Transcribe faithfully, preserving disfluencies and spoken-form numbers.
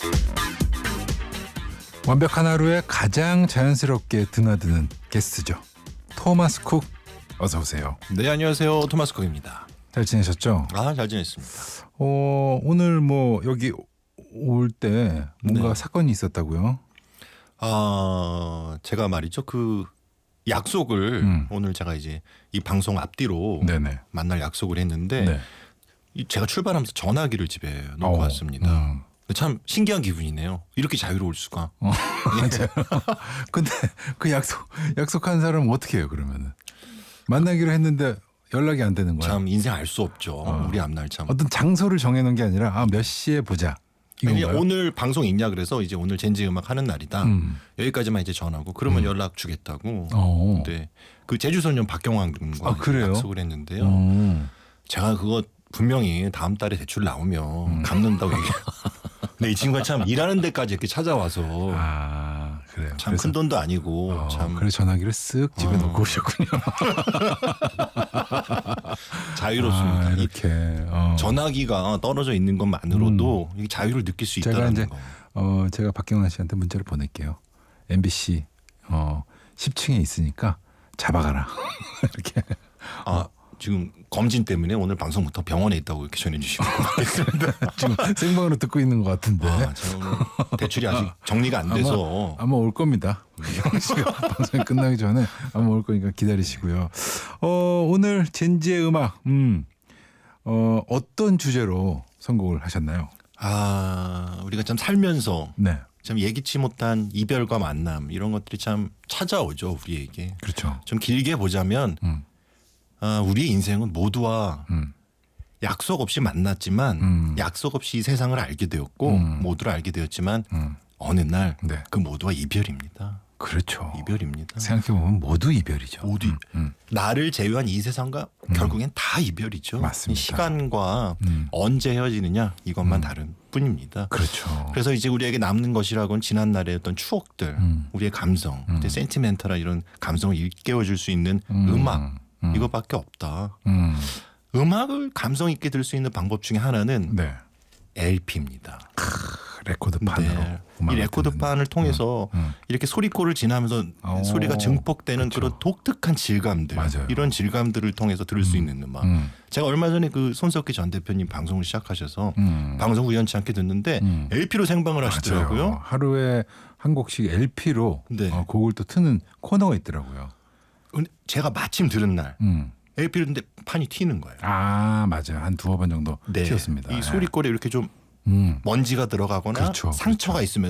완벽한 하루에 가장 자연스럽게 드나드는 게스트죠. 토마스 쿡 어서 오세요. 네, 안녕하세요. 토마스 쿡입니다. 잘 지내셨죠? 아, 잘 지냈습니다. 어, 오늘 뭐 여기 올 때 뭔가 네. 사건이 있었다고요? 아, 제가 말이죠. 그 약속을 음. 오늘 제가 이제 이 방송 앞뒤로 네네. 만날 약속을 했는데 네. 이 제가 출발하면서 전화기를 집에 놓고 어, 왔습니다. 음. 참 신기한 기분이네요. 이렇게 자유로울 수가. 어, 맞아요. 근데 그 약속 약속한 사람은 어떻게 해요? 그러면은 만나기로 했는데 연락이 안 되는 거야. 참 인생 알 수 없죠. 어. 우리 앞날 참. 어떤 장소를 정해놓은 게 아니라 아, 몇 시에 보자. 아니, 이건가요? 오늘 방송 있냐 그래서 이제 오늘 젠지 음악 하는 날이다. 음. 여기까지만 이제 전하고 그러면 음. 연락 주겠다고. 어. 근데 그 제주소년 박경환 군과 아, 그래요? 약속을 했는데요. 어. 제가 그거 분명히 다음 달에 대출 나오면 음. 갚는다고 얘기해요. 근데 이 친구가 참 일하는 데까지 이렇게 찾아와서 아, 그래요. 참 큰 돈도 아니고 어, 참 그래 전화기를 쓱 집에 어. 놓고 오셨군요. 자유롭습니다. 아, 이 이렇게 어. 전화기가 떨어져 있는 것만으로도 이 자유를 느낄 수 제가 있다는 이제 거. 어, 제가 박경환 씨한테 문자를 보낼게요. 엠비씨 어, 십 층에 있으니까 잡아가라. 이렇게. 아, 지금 검진 때문에 오늘 방송부터 병원에 있다고 이렇게 전해 주시면 고맙겠습니다. 지금 생방으로 듣고 있는 것 같은데. 아, 제가 오늘 대출이 아직 정리가 안 돼서 아마 올 겁니다. 박경환 씨가 방송이 끝나기 전에 아마 올 거니까 기다리시고요. 어, 오늘 젠지의 음악 음, 어, 어떤 주제로 선곡을 하셨나요? 아, 우리가 참 살면서 네, 참 예기치 못한 이별과 만남 이런 것들이 참 찾아오죠, 우리에게. 그렇죠. 좀 길게 보자면 음, 아, 우리의 인생은 모두와 음, 약속 없이 만났지만 음. 약속 없이 이 세상을 알게 되었고 음. 모두를 알게 되었지만 음. 어느 날 그 네, 모두와 이별입니다. 그렇죠. 이별입니다. 생각해보면 모두 이별이죠. 모두 음, 음. 나를 제외한 이 세상과 결국엔 다 이별이죠. 맞습니다. 이 시간과 음. 언제 헤어지느냐 이것만 음. 다른 뿐입니다. 그렇죠. 그래서 이제 우리에게 남는 것이라고는 지난 날의 어떤 추억들, 음. 우리의 감성, 음. 센티멘탈한 이런 감성을 일깨워줄 수 있는 음. 음악 음. 이거밖에 없다. 음. 음악을 감성 있게 들을 수 있는 방법 중에 하나는 네. 엘피입니다. 레코드판으로 네. 이 음악을 레코드판을 통해서 듣는. 음. 이렇게 소리골을 지나면서 오, 소리가 증폭되는 그렇죠. 그런 독특한 질감들, 맞아요. 이런 질감들을 통해서 들을 수 있는 음악. 음. 제가 얼마 전에 그 손석희 전 대표님 방송을 시작하셔서 음. 방송 우연치 않게 듣는데 음. 엘피로 생방을 하시더라고요. 맞아요. 하루에 한 곡씩 엘피로 네. 어, 곡을 또 트는 코너가 있더라고요. 근데 제가 마침 들은 날 음. 엘피를 듣는데 판이 튀는 거예요. 아, 맞아요. 한 두어 번 정도 네. 튀었습니다. 이 소리골에 이렇게 좀 음. 먼지가 들어가거나 그렇죠, 상처가 그렇죠. 있으면